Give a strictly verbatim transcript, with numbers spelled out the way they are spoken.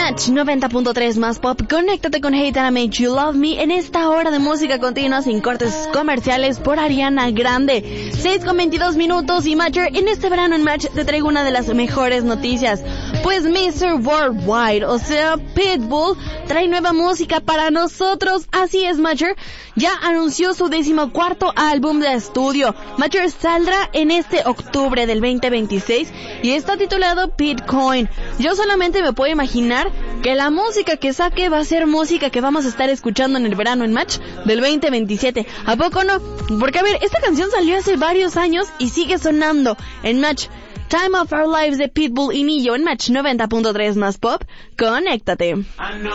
Match noventa punto tres más pop. Conéctate con Hate and I Made You Love Me en esta hora de música continua sin cortes comerciales por Ariana Grande. seis con veintidós minutos y Matcher, en este verano en Match te traigo una de las mejores noticias. Pues mister Worldwide, o sea Pitbull, trae nueva música para nosotros. Así es, Matcher, ya anunció su decimocuarto álbum de estudio. Matcher saldrá en este octubre del veinte veintiséis y está titulado Bitcoin. Yo solamente me puedo imaginar que la música que saque va a ser música que vamos a estar escuchando en el verano en Match del veinte veintisiete. ¿A poco no? Porque a ver, esta canción salió hace varios años y sigue sonando en Match. Time of Our Lives de Pitbull y Nillo en Match noventa punto tres más pop. Conéctate.